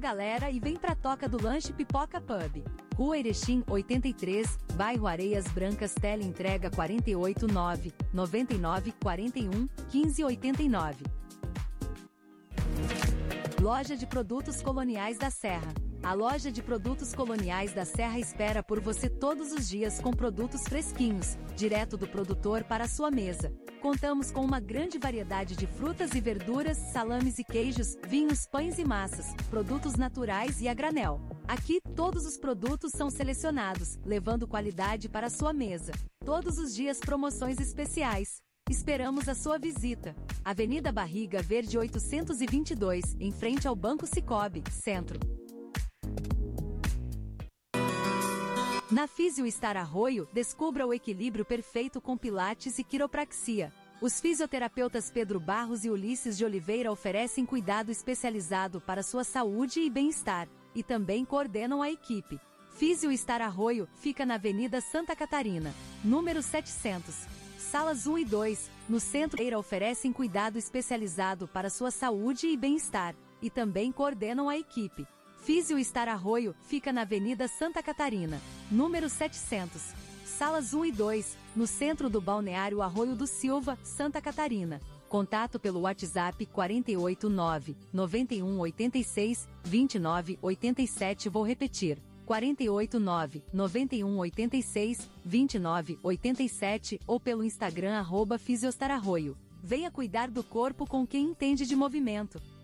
galera e vem pra Toca do Lanche Pipoca Pub. Rua Erechim 83, bairro Areias Brancas. Teleentrega 489 99 41 15 89. Loja de Produtos Coloniais da Serra. A loja de Produtos Coloniais da Serra espera por você todos os dias com produtos fresquinhos, direto do produtor para a sua mesa. Contamos com uma grande variedade de frutas e verduras, salames e queijos, vinhos, pães e massas, produtos naturais e a granel. Aqui, todos os produtos são selecionados, levando qualidade para a sua mesa. Todos os dias promoções especiais. Esperamos a sua visita. Avenida Barriga Verde 822, em frente ao Banco Sicoob, Centro. Na Físio Star Arroio, descubra o equilíbrio perfeito com pilates e quiropraxia. Os fisioterapeutas Pedro Barros e Ulisses de Oliveira oferecem cuidado especializado para sua saúde e bem-estar, e também coordenam a equipe. Físio Star Arroio fica na Avenida Santa Catarina, número 700. Salas 1 e 2, no centro. Oferecem cuidado especializado para sua saúde e bem-estar, e também coordenam a equipe. Físio Star Arroio fica na Avenida Santa Catarina, número 700. Salas 1 e 2, no centro do Balneário Arroio do Silva, Santa Catarina. Contato pelo WhatsApp 489 91 86 29 87. Vou repetir. 489 91 86 29 87 ou pelo Instagram @Fisiostararroio. Venha cuidar do corpo com quem entende de movimento.